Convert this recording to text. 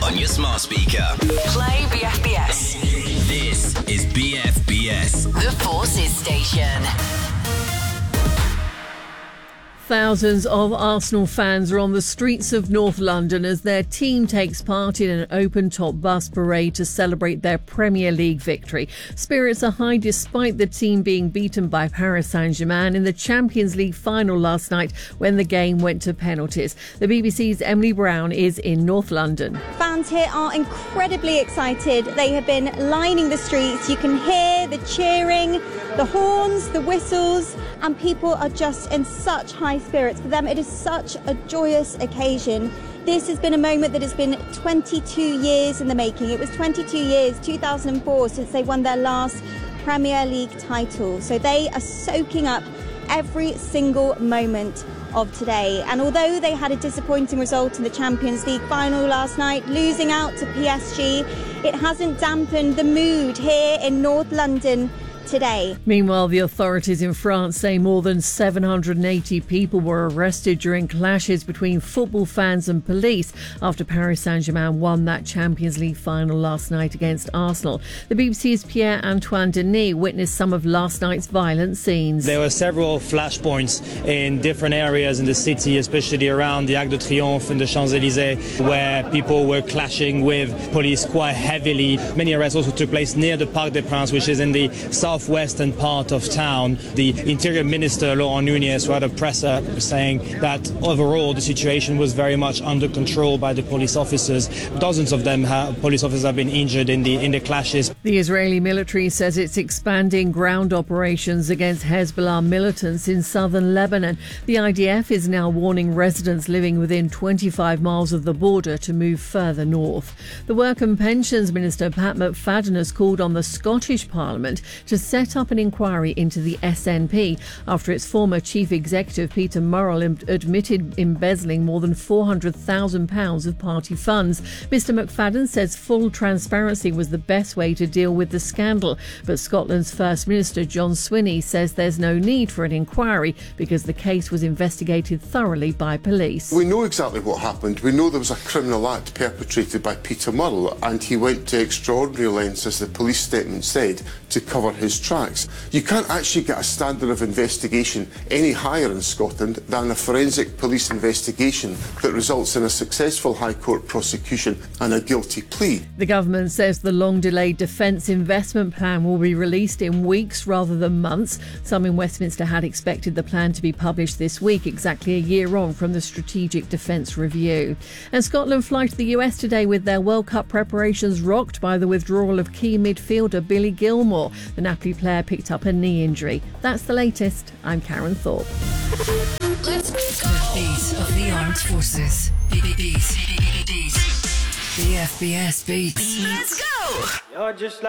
on your smart speaker. Play BFBS. This is BFBS. The Forces Station. Thousands of Arsenal fans are on the streets of North London as their team takes part in an open-top bus parade to celebrate their Premier League victory. Spirits are high despite the team being beaten by Paris Saint-Germain in the Champions League final last night when the game went to penalties. The BBC's Emily Brown is in North London. Fans here are incredibly excited. They have been lining the streets. You can hear the cheering, the horns, the whistles, and people are just in such high spirits. For them, it is such a joyous occasion. This has been a moment that has been 22 years in the making. It was 22 years, 2004, since they won their last Premier League title. So they are soaking up every single moment of today. And although they had a disappointing result in the Champions League final last night, losing out to PSG, it hasn't dampened the mood here in North London today. Meanwhile, the authorities in France say more than 780 people were arrested during clashes between football fans and police after Paris Saint-Germain won that Champions League final last night against Arsenal. The BBC's Pierre-Antoine Denis witnessed some of last night's violent scenes. There were several flashpoints in different areas in the city, especially around the Arc de Triomphe and the Champs-Élysées, where people were clashing with police quite heavily. Many arrests also took place near the Parc des Princes, which is in the southwestern part of town. The Interior Minister, Laurent Nunez, wrote a presser saying that overall the situation was very much under control by the police officers. Dozens of them, police officers, have been injured in the clashes. The Israeli military says it's expanding ground operations against Hezbollah militants in southern Lebanon. The IDF is now warning residents living within 25 miles of the border to move further north. The Work and Pensions Minister, Pat McFadden, has called on the Scottish Parliament to set up an inquiry into the SNP after its former chief executive Peter Murrell admitted embezzling more than £400,000 of party funds. Mr McFadden says full transparency was the best way to deal with the scandal, but Scotland's First Minister John Swinney says there's no need for an inquiry because the case was investigated thoroughly by police. We know exactly what happened. We know there was a criminal act perpetrated by Peter Murrell, and he went to extraordinary lengths, as the police statement said, to cover his tracks. You can't actually get a standard of investigation any higher in Scotland than a forensic police investigation that results in a successful High Court prosecution and a guilty plea. The government says the long-delayed defence investment plan will be released in weeks rather than months. Some in Westminster had expected the plan to be published this week, exactly a year on from the Strategic Defence Review. And Scotland fly to the US today with their World Cup preparations rocked by the withdrawal of key midfielder Billy Gilmour. The Napoli player picked up a knee injury. That's the latest. I'm Karen Thorpe. Let's go. The beat of the armed forces. BFBS beats. Let's go.